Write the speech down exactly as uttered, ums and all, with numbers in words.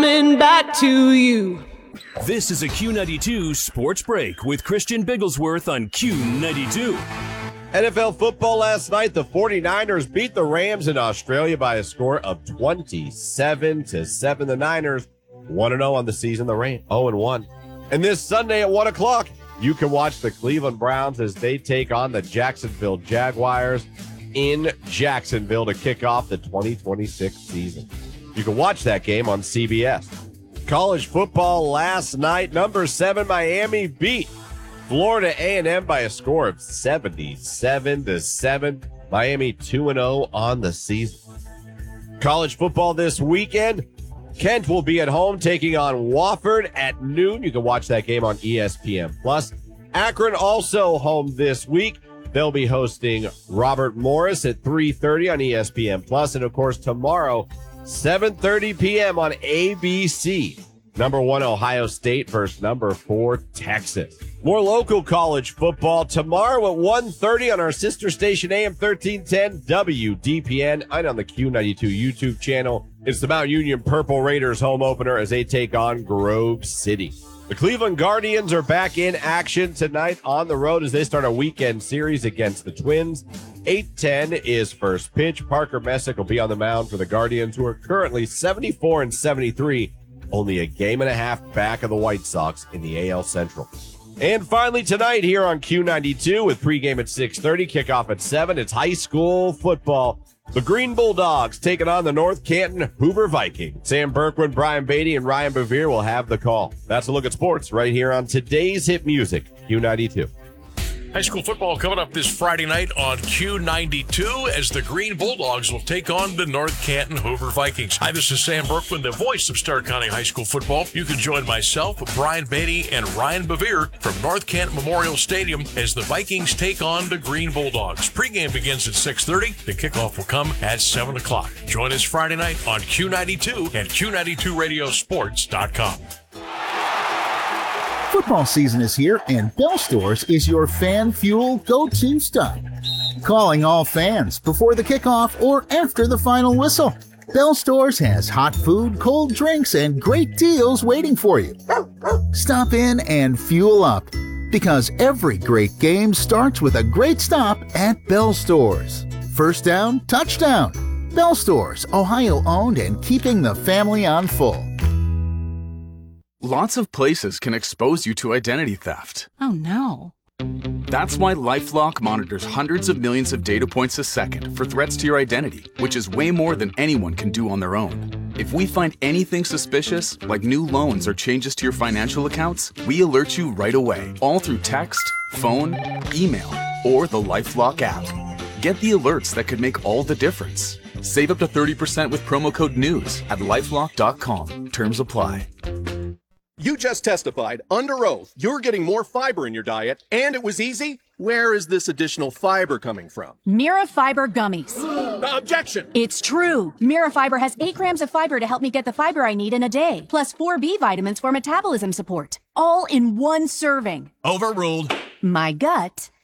Coming back to you. This is a Q ninety-two Sports Break with Christian Bigglesworth on Q ninety-two. N F L football last night, the 49ers beat the Rams in Australia by a score of twenty-seven to seven. The Niners one and oh on the season, the Rams oh and one. And this Sunday at one o'clock, you can watch the Cleveland Browns as they take on the Jacksonville Jaguars in Jacksonville to kick off the twenty twenty-six season. You can watch that game on C B S. College football last night, number seven Miami beat Florida A and M by a score of seventy-seven to seven. Miami two and oh on the season. College football this weekend, Kent will be at home taking on Wofford at noon. You can watch that game on E S P N Plus. Akron also home this week. They'll be hosting Robert Morris at three thirty on E S P N Plus. And, of course, tomorrow, seven thirty p.m. on A B C. Number one, Ohio State versus number four, Texas. More local college football tomorrow at one thirty on our sister station A M thirteen ten W D P N and on the Q ninety-two YouTube channel. It's the Mount Union Purple Raiders home opener as they take on Grove City. The Cleveland Guardians are back in action tonight on the road as they start a weekend series against the Twins. eight ten is first pitch. Parker Messick will be on the mound for the Guardians, who are currently seventy-four and seventy-three, only a game and a half back of the White Sox in the A L Central. And finally tonight here on Q ninety-two with pregame at six thirty, kickoff at seven, it's high school football. The Green Bulldogs taking on the North Canton Hoover Vikings. Sam Berkwin, Brian Beatty, and Ryan Bevere will have the call. That's a look at sports right here on today's hit music, Q ninety-two. High school football coming up this Friday night on Q ninety-two as the Green Bulldogs will take on the North Canton Hoover Vikings. Hi, this is Sam Berkwin, the voice of Stark County High School football. You can join myself, Brian Beatty, and Ryan Bevere from North Canton Memorial Stadium as the Vikings take on the Green Bulldogs. Pre-game begins at six thirty. The kickoff will come at seven o'clock. Join us Friday night on Q ninety-two and Q ninety-two radio sports dot com. Football season is here, and Bell Stores is your fan fuel go-to stop. Calling all fans before the kickoff or after the final whistle. Bell Stores has hot food, cold drinks, and great deals waiting for you. Stop in and fuel up, because every great game starts with a great stop at Bell Stores. First down, touchdown. Bell Stores, Ohio-owned and keeping the family on full. Lots of places can expose you to identity theft. Oh, no. That's why LifeLock monitors hundreds of millions of data points a second for threats to your identity, which is way more than anyone can do on their own. If we find anything suspicious, like new loans or changes to your financial accounts, we alert you right away, all through text, phone, email, or the LifeLock app. Get the alerts that could make all the difference. Save up to thirty percent with promo code NEWS at lifelock dot com. Terms apply. You just testified under oath you're getting more fiber in your diet, and it was easy? Where is this additional fiber coming from? Mira Fiber Gummies. Uh, objection! It's true. Mira Fiber has eight grams of fiber to help me get the fiber I need in a day, plus four B vitamins for metabolism support. All in one serving. Overruled. My gut